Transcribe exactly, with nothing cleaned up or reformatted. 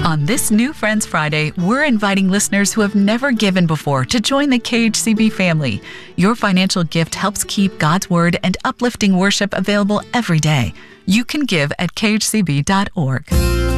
On this New Friends Friday, we're inviting listeners who have never given before to join the K H C B family. Your financial gift helps keep God's Word and uplifting worship available every day. You can give at k h c b dot org.